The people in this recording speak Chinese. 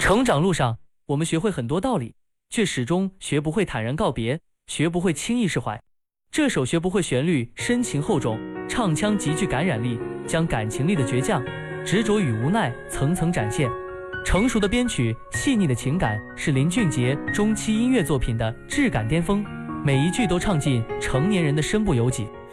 成长路上，我们学会很多道理，却始终学不会坦然告别，学不会轻易释怀。这首学不会旋律深情厚重，唱腔极具感染力，将感情里的倔强、执着与无奈层层展现。成熟的编曲，细腻的情感，是林俊杰中期音乐作品的质感巅峰，每一句都唱进成年人的身不由己。